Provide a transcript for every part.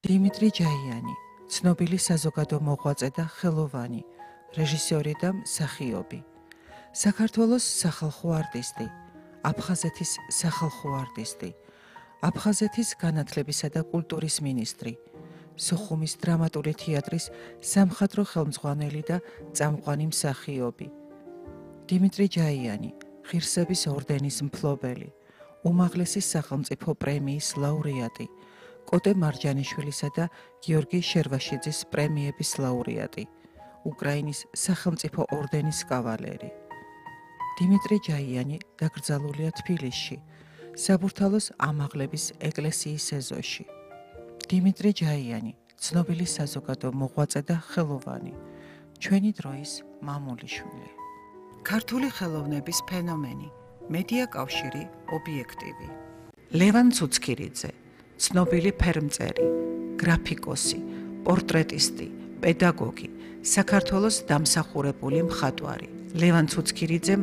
დიმიტრი ჯაიანი, ცნობილი საზოგადო მოღვაწე და ხელოვანი, რეჟისორი და მსახიობი. საქართველოს სახალხო არტისტი, აფხაზეთის სახალხო არტისტი, აფხაზეთის განათლებისა და კულტურის მინისტრი, სოხუმის დრამატული თეატრის სამხატვრო ხელმძღვანელი და წამყვანი მსახიობი. დიმიტრი ჯაიანი, ღირსების ორდენის მფლობელი, უმაღლესი სახელმწიფო პრემიის ლაურეატი, კოტე მარჯანიშვილისა და გიორგი შერვაშიძის პრემიების ლაურეატი, უკრაინის სახელმწიფო ორდენის კავალერი. დიმიტრი ჯაიანი დაკრძალულია თბილისში, საბურთალოს ამაღლების ეკლესიის ეზოში. დიმიტრი ჯაიანი, ცნობილი საზოგადო მოღვაწე და ხელოვანი, ჩვენი დროის მამულიშვილი. ქართული ხელოვნების ფენომენი, მედია კავშირი, ობიექტივი. ლევან ცუცქირიძე, ცნობილი ფერმწერი, გრაფიკოსი, პორტრეტისტი, პედაგოგი, საქართველოს დამსახურებული მხატვარი. ლევან ცუცქირიძემ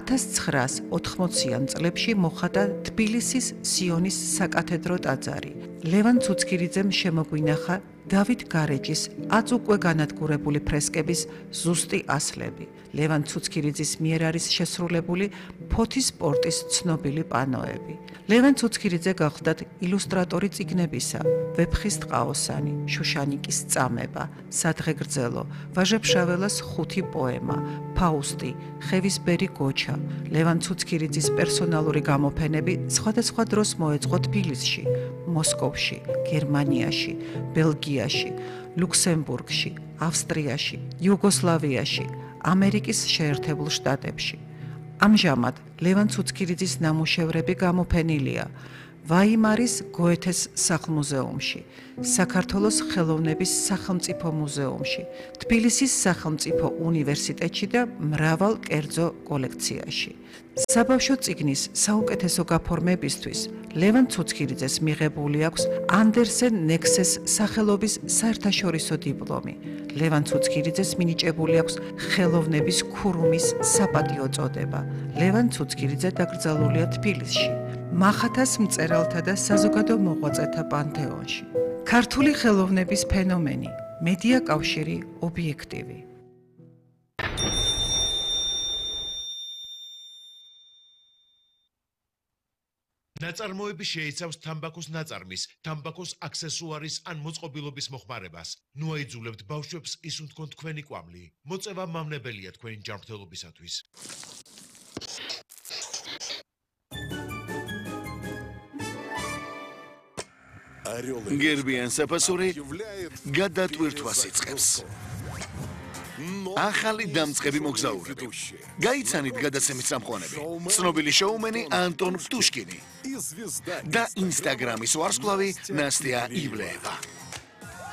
1980-იან წლებში მოხატა თბილისის სიონის საკათედრო ტაძარი. ლევან ცუცქირიძემ შემოგვინახა დავით გარეჯის აწუკვე განადგურებული ფრესკების ზუსტი ასლები. ლევან ცუცქირიძის მიერ არის შესრულებული ფოთის სპორტის ცნობილი პანოები. ლევან ცუცქირიძე გახლდათ ილუსტრატორი წიგნებისა, ვეფხის ტყაოსანი, შუშანიკის წამება, სადღეგრძელო, ვაჟა-ფშაველას 5 პოემა, ფაუსტი, ხევისბერი გოჩა. ლევან ცუცქირიძის პერსონალური გამოფენები სხვადასხვა დროს მოეწყო თბილისში, მოსკოვში, გერმანიაში, ბელგიაში, ლუქსემბურგში, ავსტრიაში, იუგოსლავიაში, ამერიკის შეერთებულ შტატებში. ამჟამად ლევან ცუცქირიძის ნამუშევრები გამოფენილია ვაიმარის გოეთეს სახლ-მუზეუმში, საქართველოს ხელოვნების სახელმწიფო მუზეუმში, თბილისის სახელმწიფო უნივერსიტეტში და მრავალ კერძო კოლექციაში. საბავშვო წიგნის საუკეთესო გაფორმებისთვის ლევან ცუცქირიძეს მიღებული აქვს ანდერსენ ნექსეს სახელობის საერთაშორისო დიპლომი. ლევან ცუცქირიძეს მინიჭებული აქვს ხელოვნების ქურუმის საპატიო წოდება. ლევან ცუცქირიძე დაკრძალულია თბილისში, მახათას მწერალთა და საზოგადო მოღვაწეთა პანთეონში. ქართული ხელოვნების ფენომენი, მედია კავშირი, ობიექტივი. ნაწარმოები შეიცავს თამბაქოს ნაწარმის, თამბაქოს აქსესუარის ან მოწყობილობის მოხმარებას. ნუ აიძულებთ ბავშვებს ისუნ თქვენ თქვენი კვამლი. მოწევა მავნებელია თქვენი ჯანმრთელობისათვის. გერბიან საფასური გადატვირთვას იწყებს. ახალი დამწყები მოგზაურები. გაიცანით გადაცემის წამყვანები. ცნობილი შოუმენი ანტონ პტუშკინი და ინსტაგრამის ვარსკვლავი ნასტია ივლეევა.